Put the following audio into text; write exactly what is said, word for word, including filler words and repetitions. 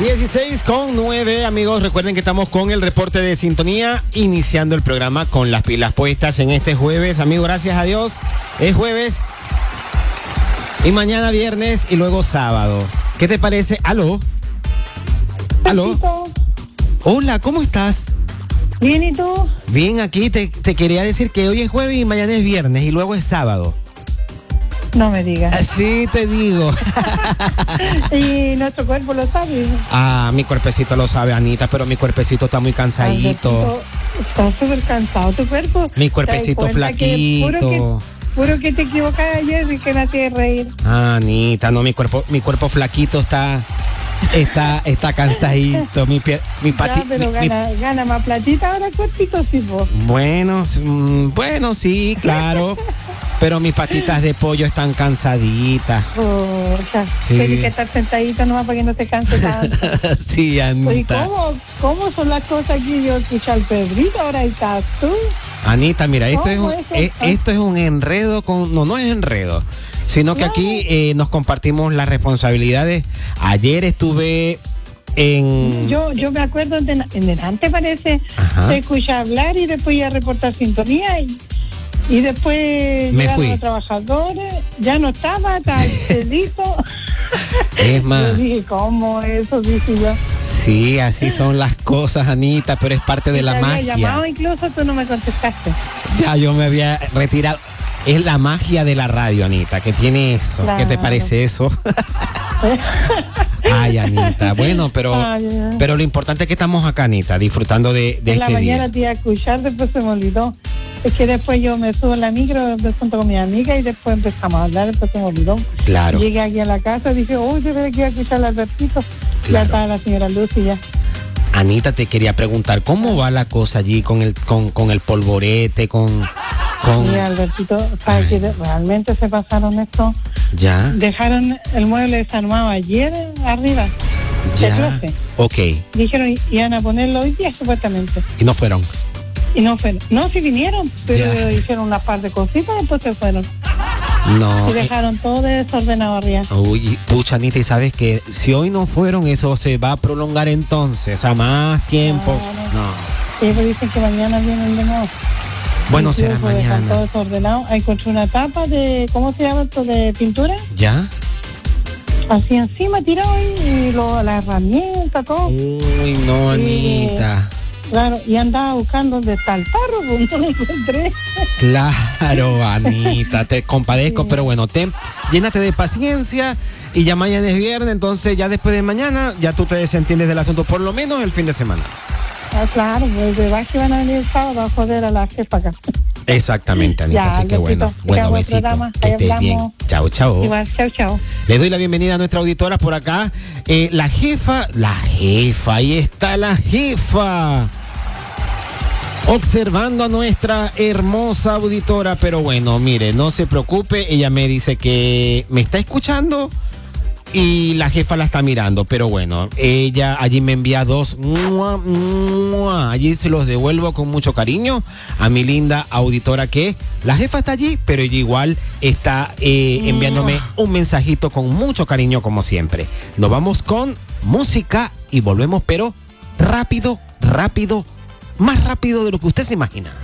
dieciséis con nueve, amigos, recuerden que estamos con el reporte de sintonía, iniciando el programa con las pilas puestas en este jueves. Amigos, gracias a Dios, es jueves y mañana viernes y luego sábado. ¿Qué te parece? ¿Aló? ¿Aló? Hola, ¿cómo estás? Bien, ¿y tú? Bien, aquí te, te quería decir que hoy es jueves y mañana es viernes y luego es sábado. No me digas. Así te digo. Y nuestro cuerpo lo sabe. Ah, mi cuerpecito lo sabe, Anita, pero mi cuerpecito está muy cansadito. Está súper cansado tu cuerpo. Mi cuerpecito flaquito. Puro que, puro que te equivocas ayer y que no te reír. Ah, Anita, no, mi cuerpo, mi cuerpo flaquito está, está, está cansadito. Mi pie, mi pati, ya, pero mi, gana, mi... gana más platita ahora cortito, sí, vos. Bueno, bueno, sí, claro. Pero mis patitas de pollo están cansaditas. Oh, o sea, sí. Tienes que estar sentadito nomás para que no te canse tanto. Sí, Anita. ¿Y cómo, cómo son las cosas aquí? Yo escuché al Pedrito, ahora estás tú. Anita, mira, esto es, un, es es, esto es un enredo con... No, no es enredo, sino que no. aquí eh, nos compartimos las responsabilidades. Ayer estuve en... Yo yo me acuerdo, de, en delante parece, Ajá. te escuché hablar y después iba a reportar sintonía y... Y después me llegaron fui. Los trabajadores, ya no estaba, estaba celito. Es más. Yo dije, ¿cómo eso? Dije yo. Sí, así son las cosas, Anita, pero es parte de la te magia. Había llamado incluso, tú no me contestaste. Ya, yo me había retirado. Es la magia de la radio, Anita, que tiene eso. Claro. ¿Qué te parece eso? Ay, Anita, bueno, pero Ay, pero lo importante es que estamos acá, Anita, disfrutando de, de en este día. En la mañana te iba a escuchar, después se me olvidó. Es que después yo me subo en la micro junto con mi amiga y después empezamos a hablar, después se me olvidó. Claro. Llegué aquí a la casa y dije, uy, yo creo que iba a escuchar al Albertito. Claro. Ya estaba la señora Lucy ya. Anita, te quería preguntar, ¿cómo va la cosa allí con el con, con el polvorete, con... con... Sí, Albertito, ¿sabes que realmente se pasaron esto? Ya. Dejaron el mueble desarmado ayer arriba. Ya. Ok. Dijeron, iban a ponerlo hoy día supuestamente. Y no fueron. Y no fueron. No, sí vinieron, pero ya. hicieron una par de cositas y después se fueron. No. Y dejaron eh, todo desordenado arriba. Uy, pucha, Anita, y sabes que si hoy no fueron, eso se va a prolongar entonces, o sea, más tiempo. Claro. No. Y pues dicen que mañana vienen de nuevo. Bueno, será pues mañana. Todo desordenado. Encontré una tapa de, ¿cómo se llama esto? De pintura. ¿Ya? Así encima tirado y, y lo, la herramienta, todo. Uy, no, Anita. Y, claro, y andaba buscando dónde está el tarro, pues no lo encontré. Claro, Anita, te compadezco, sí. Pero bueno, ten, llénate de paciencia y ya mañana es viernes, entonces ya después de mañana ya tú te desentiendes del asunto, por lo menos el fin de semana. Ah, claro, pues de verdad que van a venir el sábado a joder a la jefa acá. Exactamente, Anita, ya, así que bueno, bueno, besito, programa, que estés bien. Chao, chao. Igual, chao, chao. Le doy la bienvenida a nuestra auditora por acá, eh, la jefa, la jefa, ahí está la jefa. Observando a nuestra hermosa auditora, pero bueno, mire, no se preocupe, ella me dice que me está escuchando y la jefa la está mirando, pero bueno, ella allí me envía dos, ¡mua, mua! Allí se los devuelvo con mucho cariño a mi linda auditora, que la jefa está allí, pero ella igual está eh, enviándome un mensajito con mucho cariño como siempre. Nos vamos con música y volvemos, pero rápido, rápido, más rápido de lo que usted se imagina.